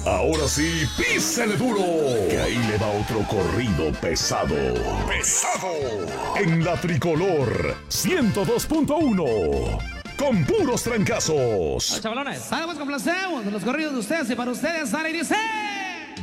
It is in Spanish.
Ahora sí, písele duro, que ahí le va otro corrido pesado. En la Tricolor 102.1. Con puros trancazos. Chavalones, vamos, complacemos de los corridos de ustedes y para ustedes, sale y dice...